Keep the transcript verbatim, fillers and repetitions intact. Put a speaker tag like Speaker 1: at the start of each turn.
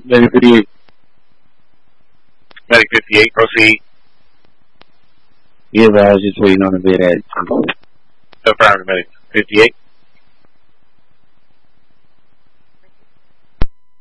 Speaker 1: Medic fifty-eight.
Speaker 2: Medic fifty-eight, proceed.
Speaker 1: Yeah, but I was just waiting on the bid at.
Speaker 2: Affirmative, Medic fifty-eight.